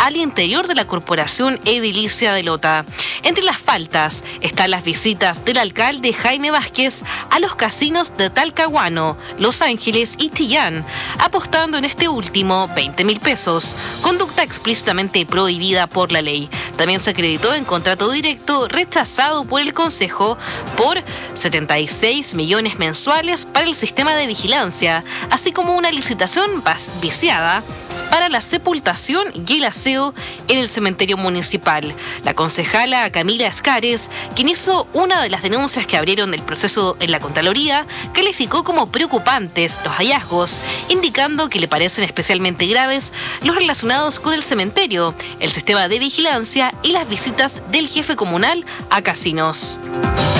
al interior de la corporación edilicia de Lota. Entre las faltas están las visitas del alcalde Jaime Vázquez a los casinos de Talcahuano, Los Ángeles y Chillán, apostando en este último 20.000 pesos, conducta explícitamente prohibida por la ley. También se acreditó en contrato directo rechazado por el Consejo por 76 millones mensuales para el sistema de vigilancia, así como una licitación viciada para la sepultación y el aseo en el cementerio municipal. La concejala Camila Escares, quien hizo una de las denuncias que abrieron el proceso en la Contraloría, calificó como preocupantes los hallazgos, indicando que le parecen especialmente graves los relacionados con el cementerio, el sistema de vigilancia y las visitas del jefe comunal a casinos.